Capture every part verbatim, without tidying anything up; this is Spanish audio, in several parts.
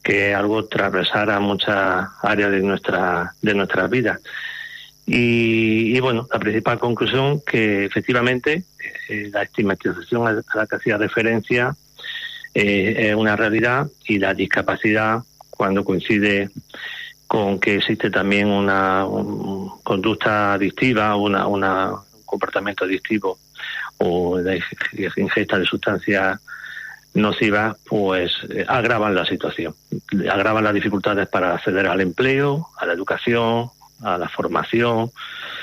que algo atravesara muchas áreas de nuestra de nuestras vidas. Y, y bueno, la principal conclusión que efectivamente eh, la estigmatización a la que hacía referencia eh, es una realidad, y la discapacidad, cuando coincide con que existe también una un, conducta adictiva, una, una, un comportamiento adictivo o de ingesta de sustancias nocivas, pues eh, agravan la situación, agravan las dificultades para acceder al empleo, a la educación, a la formación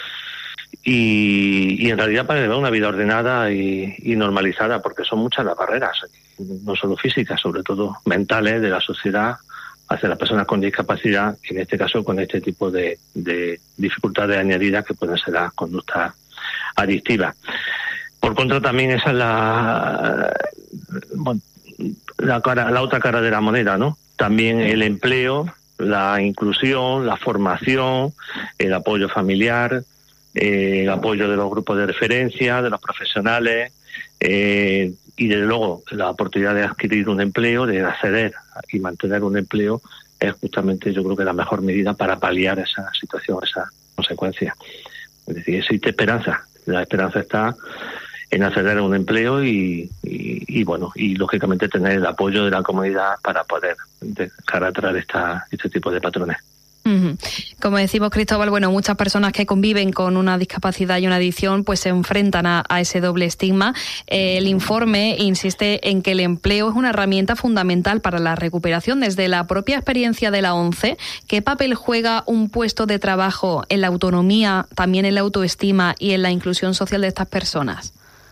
y, y en realidad para llevar una vida ordenada y, y normalizada, porque son muchas las barreras, no solo físicas, sobre todo mentales, de la sociedad hacia las personas con discapacidad, y en este caso con este tipo de, de dificultades añadidas que pueden ser las conductas adictivas. Por contra, también esa es la, bueno, la, cara, la otra cara de la moneda, ¿no? También el empleo, la inclusión, la formación, el apoyo familiar, eh, el apoyo de los grupos de referencia, de los profesionales, eh, y desde luego la oportunidad de adquirir un empleo, de acceder y mantener un empleo, es justamente, yo creo que la mejor medida para paliar esa situación, esa consecuencia. Es decir, existe esperanza. La esperanza está en acceder a un empleo y, y, y bueno, y lógicamente tener el apoyo de la comunidad para poder dejar atrás esta, este tipo de patrones. Uh-huh. Como decimos, Cristóbal, bueno, muchas personas que conviven con una discapacidad y una adicción pues se enfrentan a, a ese doble estigma. Eh, el informe insiste en que el empleo es una herramienta fundamental para la recuperación. Desde la propia experiencia de la ONCE, ¿qué papel juega un puesto de trabajo en la autonomía, también en la autoestima y en la inclusión social de estas personas?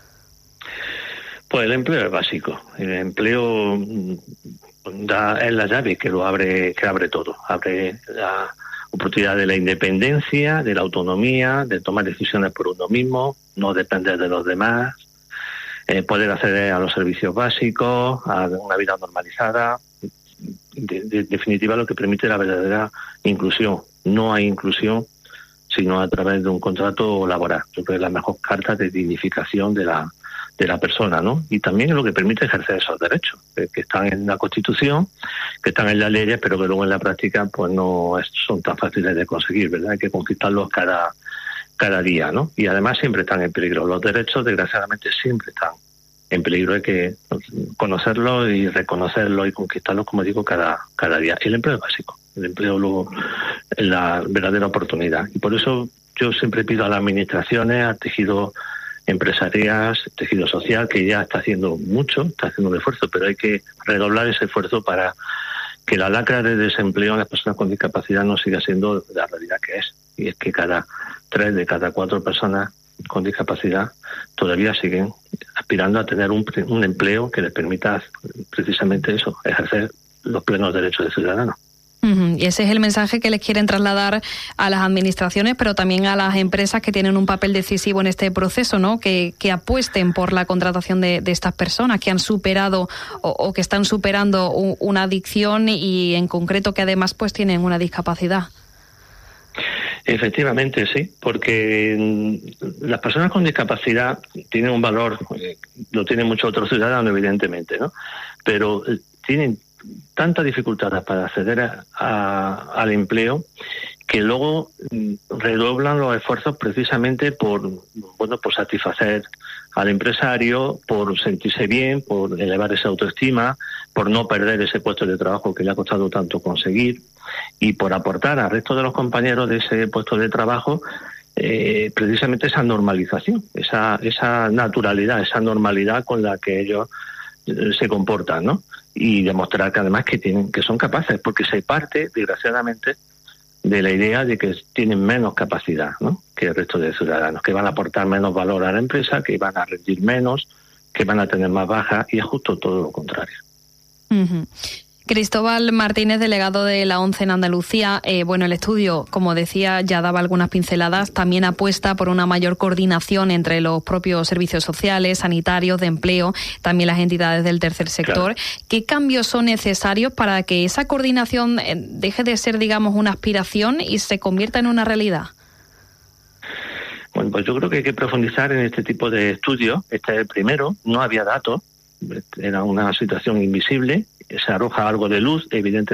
Pues el empleo es básico. El empleo da, es la llave que lo abre, que abre todo. Abre la oportunidad de la independencia, de la autonomía, de tomar decisiones por uno mismo, no depender de los demás, eh, poder acceder a los servicios básicos, a una vida normalizada. De, de, en definitiva, lo que permite la verdadera inclusión. No hay inclusión sino a través de un contrato laboral. Yo creo que es la mejor carta de dignificación de la de la persona, ¿no? Y también es lo que permite ejercer esos derechos, que, que están en la Constitución, que están en las leyes, pero que luego en la práctica pues no es, son tan fáciles de conseguir, ¿verdad? Hay que conquistarlos cada, cada día, ¿no? Y además siempre están en peligro. Los derechos, desgraciadamente, siempre están en peligro. Hay que conocerlos y reconocerlos y conquistarlos, como digo, cada, cada día. Y el empleo es básico. El empleo luego es la verdadera oportunidad. Y por eso yo siempre pido a las administraciones, al tejido empresarias, tejido social, que ya está haciendo mucho, está haciendo un esfuerzo, pero hay que redoblar ese esfuerzo para que la lacra de desempleo en las personas con discapacidad no siga siendo la realidad que es. Y es que cada tres de cada cuatro personas con discapacidad todavía siguen aspirando a tener un, un empleo que les permita precisamente eso, ejercer los plenos derechos de ciudadanos. Uh-huh. Y ese es el mensaje que les quieren trasladar a las administraciones, pero también a las empresas que tienen un papel decisivo en este proceso, ¿no? Que, que apuesten por la contratación de, de estas personas que han superado o, o que están superando un, una adicción y en concreto que además pues tienen una discapacidad. Efectivamente, sí, porque las personas con discapacidad tienen un valor, eh, lo tienen muchos otros ciudadanos, evidentemente, ¿no? Pero eh, tienen tantas dificultades para acceder a, a, al empleo que luego mm, redoblan los esfuerzos precisamente por, bueno, por satisfacer al empresario, por sentirse bien, por elevar esa autoestima, por no perder ese puesto de trabajo que le ha costado tanto conseguir y por aportar al resto de los compañeros de ese puesto de trabajo eh, precisamente esa normalización, esa, esa naturalidad, esa normalidad con la que ellos eh, se comportan, ¿no? Y demostrar que además que tienen, que son capaces, porque se parte, desgraciadamente, de la idea de que tienen menos capacidad, ¿no?, que el resto de ciudadanos, que van a aportar menos valor a la empresa, que van a rendir menos, que van a tener más bajas, y es justo todo lo contrario. Uh-huh. Cristóbal Martínez, delegado de la ONCE en Andalucía. Eh, bueno, el estudio, como decía, ya daba algunas pinceladas. También apuesta por una mayor coordinación entre los propios servicios sociales, sanitarios, de empleo, también las entidades del tercer sector. Claro. ¿Qué cambios son necesarios para que esa coordinación deje de ser, digamos, una aspiración y se convierta en una realidad? Bueno, pues yo creo que hay que profundizar en este tipo de estudios. Este es el primero. No había datos. Era una situación invisible. Se arroja algo de luz, evidentemente.